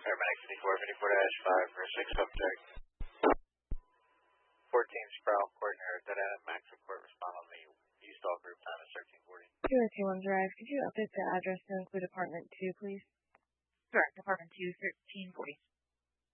Paramedic 5454-5 for 6 subject. 14 Sproul Court and Data Max report respond on the Eastall group time is 1340. 201 Drive, could you update the address to include apartment 2, please? Correct, apartment 2, 1340.